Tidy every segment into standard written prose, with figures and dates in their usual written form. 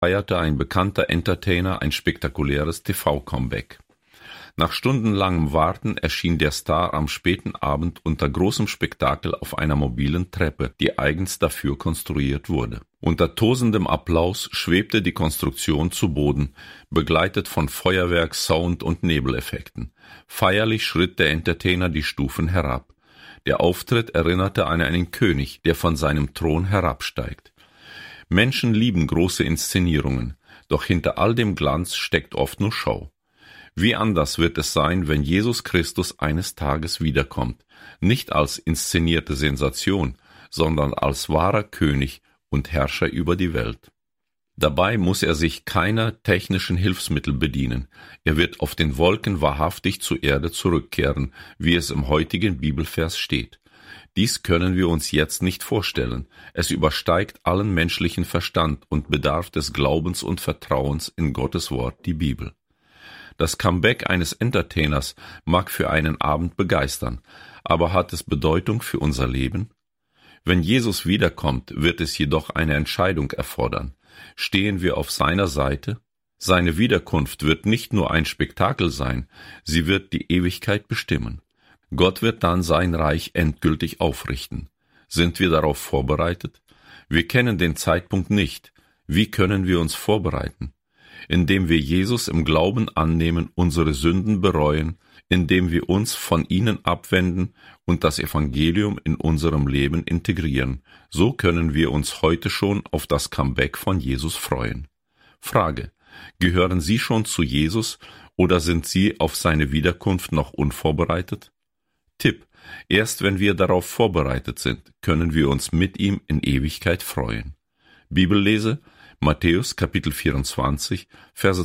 feierte ein bekannter Entertainer ein spektakuläres TV-Comeback. Nach stundenlangem Warten erschien der Star am späten Abend unter großem Spektakel auf einer mobilen Treppe, die eigens dafür konstruiert wurde. Unter tosendem Applaus schwebte die Konstruktion zu Boden, begleitet von Feuerwerk, Sound und Nebeleffekten. Feierlich schritt der Entertainer die Stufen herab. Der Auftritt erinnerte an einen König, der von seinem Thron herabsteigt. Menschen lieben große Inszenierungen, doch hinter all dem Glanz steckt oft nur Show. Wie anders wird es sein, wenn Jesus Christus eines Tages wiederkommt, nicht als inszenierte Sensation, sondern als wahrer König und Herrscher über die Welt. Dabei muss er sich keiner technischen Hilfsmittel bedienen. Er wird auf den Wolken wahrhaftig zur Erde zurückkehren, wie es im heutigen Bibelvers steht. Dies können wir uns jetzt nicht vorstellen. Es übersteigt allen menschlichen Verstand und bedarf des Glaubens und Vertrauens in Gottes Wort, die Bibel. Das Comeback eines Entertainers mag für einen Abend begeistern, aber hat es Bedeutung für unser Leben? Wenn Jesus wiederkommt, wird es jedoch eine Entscheidung erfordern. Stehen wir auf seiner Seite? Seine Wiederkunft wird nicht nur ein Spektakel sein, sie wird die Ewigkeit bestimmen. Gott wird dann sein Reich endgültig aufrichten. Sind wir darauf vorbereitet? Wir kennen den Zeitpunkt nicht. Wie können wir uns vorbereiten? Indem wir Jesus im Glauben annehmen, unsere Sünden bereuen, indem wir uns von ihnen abwenden und das Evangelium in unserem Leben integrieren. So können wir uns heute schon auf das Comeback von Jesus freuen. Frage: Gehören Sie schon zu Jesus oder sind Sie auf seine Wiederkunft noch unvorbereitet? Tipp: Erst wenn wir darauf vorbereitet sind, können wir uns mit ihm in Ewigkeit freuen. Bibellese: Matthäus Kapitel 24, Verse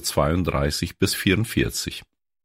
32 bis 44.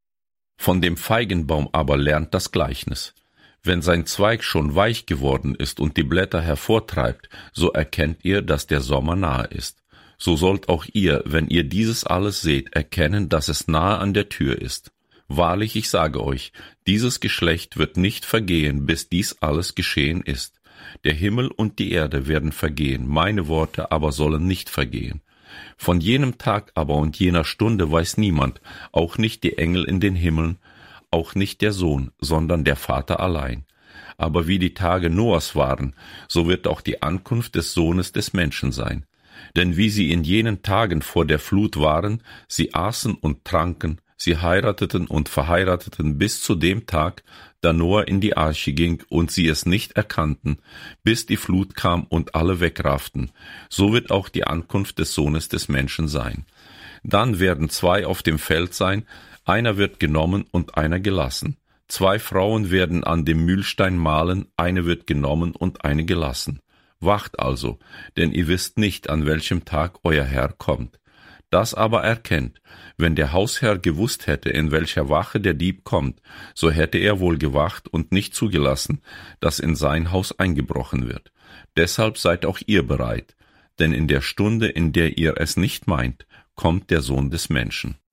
Von dem Feigenbaum aber lernt das Gleichnis. Wenn sein Zweig schon weich geworden ist und die Blätter hervortreibt, so erkennt ihr, dass der Sommer nahe ist. So sollt auch ihr, wenn ihr dieses alles seht, erkennen, dass es nahe an der Tür ist. Wahrlich, ich sage euch, dieses Geschlecht wird nicht vergehen, bis dies alles geschehen ist. Der Himmel und die Erde werden vergehen, meine Worte aber sollen nicht vergehen. Von jenem Tag aber und jener Stunde weiß niemand, auch nicht die Engel in den Himmeln, auch nicht der Sohn, sondern der Vater allein. Aber wie die Tage Noahs waren, so wird auch die Ankunft des Sohnes des Menschen sein. Denn wie sie in jenen Tagen vor der Flut waren, sie aßen und tranken, sie heirateten und verheirateten bis zu dem Tag, da Noah in die Arche ging und sie es nicht erkannten, bis die Flut kam und alle wegrafften. So wird auch die Ankunft des Sohnes des Menschen sein. Dann werden 2 auf dem Feld sein, einer wird genommen und einer gelassen. 2 Frauen werden an dem Mühlstein mahlen, eine wird genommen und eine gelassen. Wacht also, denn ihr wisst nicht, an welchem Tag euer Herr kommt. Das aber erkennt: Wenn der Hausherr gewusst hätte, in welcher Wache der Dieb kommt, so hätte er wohl gewacht und nicht zugelassen, dass in sein Haus eingebrochen wird. Deshalb seid auch ihr bereit, denn in der Stunde, in der ihr es nicht meint, kommt der Sohn des Menschen.